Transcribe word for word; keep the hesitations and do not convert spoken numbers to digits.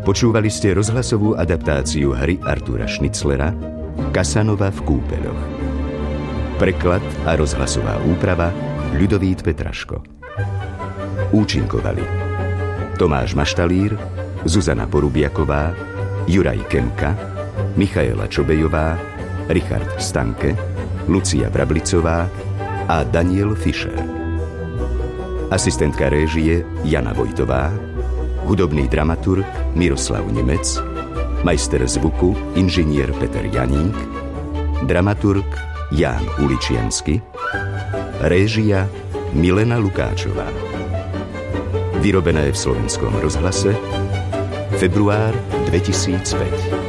Počúvali ste rozhlasovú adaptáciu hry Artura Schnitzlera Kasanova v kúpeľoch. Preklad a rozhlasová úprava Ľudovít Petraško. Účinkovali Tomáš Maštalír, Zuzana Porubiaková, Juraj Kemka, Michaela Čobejová, Richard Stanke, Lucia Brablicová a Daniel Fischer. Asistentka réžie Jana Vojtová, hudobný dramaturg Miroslav Nemec, majster zvuku inžinier Peter Janík, dramaturg Ján Uličiansky, réžia Milena Lukáčová. Vyrobené v Slovenskom rozhlase február dvetisícpäť.